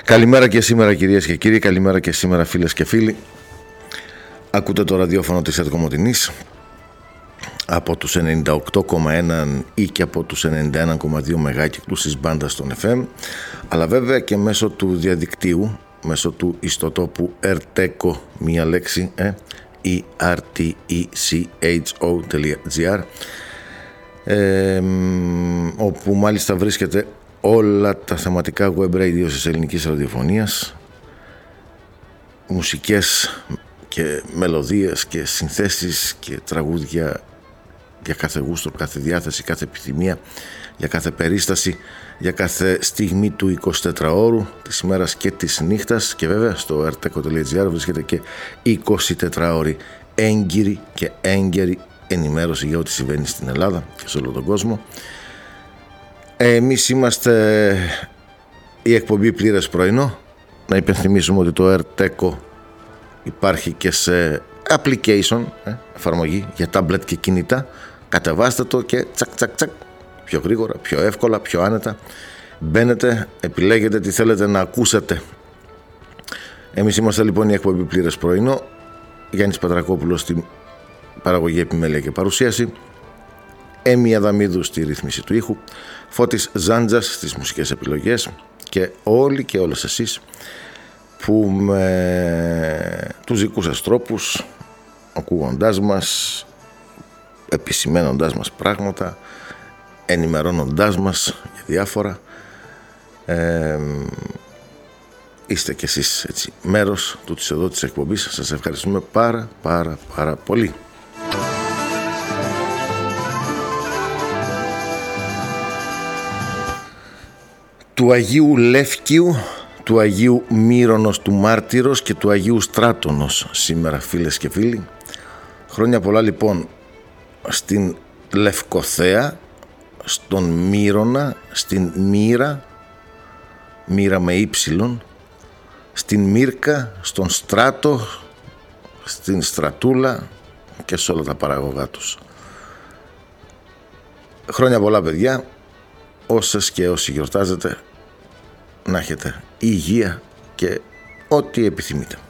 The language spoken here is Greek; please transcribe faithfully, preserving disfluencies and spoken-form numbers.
Καλημέρα και σήμερα κυρίες και κύριοι, καλημέρα και σήμερα φίλες και φίλοι. Ακούτε το ραδιόφωνο της ΕΡΤ Κομοτηνής από τους ενενήντα οκτώ κόμμα ένα ή και από τους ενενήντα ένα κόμμα δύο μεγάκυκλους της μπάντας των εφ εμ, αλλά βέβαια και μέσω του διαδικτύου, μέσω του ιστοτόπου ερτέκο, μία λέξη, ε, e r t e c h o dot g r, ε, όπου μάλιστα βρίσκεται όλα τα θεματικά web radio της ελληνικής ραδιοφωνίας, μουσικές και μελωδίες και συνθέσεις και τραγούδια για κάθε γούστο, κάθε διάθεση, κάθε επιθυμία, για κάθε περίσταση, για κάθε στιγμή του εικοσιτετράωρου, της ημέρας και της νύχτας. Και βέβαια στο ερτέκο τελεία τζι άρ βρίσκεται και εικοσιτετράωρη έγκυρη και έγκαιρη ενημέρωση για ό,τι συμβαίνει στην Ελλάδα και σε όλο τον κόσμο. Εμείς είμαστε η εκπομπή Πλήρες Πρωινό. Να υπενθυμίσουμε ότι το ερτέκο υπάρχει και σε application, ε, εφαρμογή για tablet και κινητά. Κατεβάστε το και τσακ τσακ τσακ, πιο γρήγορα, πιο εύκολα, πιο άνετα μπαίνετε, επιλέγετε τι θέλετε να ακούσετε. Εμείς είμαστε λοιπόν η εκπομπή Πλήρες Πρωινό. Γιάννης Πατρακόπουλος στην παραγωγή, επιμέλεια και παρουσίαση, Έμι Αδαμίδου στη ρύθμιση του ήχου, Φώτης Ζάντζας στις μουσικές επιλογές και όλοι και όλες εσείς που με τους δικούς σας τρόπους, ακούγοντάς μας, επισημένοντάς μας πράγματα, ενημερώνοντάς μας για διάφορα, ε, είστε κι εσείς έτσι μέρος του της εδώ της εκπομπής. Σας ευχαριστούμε πάρα πάρα πάρα πολύ. Του Αγίου Λεύκιου, του Αγίου Μύρονος του Μάρτυρος και του Αγίου Στράτονος σήμερα, φίλες και φίλοι. Χρόνια πολλά λοιπόν στην Λευκοθέα, στον Μύρονα, στην Μύρα, Μύρα με ύψιλον, στην Μύρκα, στον Στράτο, στην Στρατούλα και σε όλα τα παραγωγά τους. Χρόνια πολλά παιδιά, όσες και όσοι γιορτάζετε, να έχετε υγεία και ό,τι επιθυμείτε.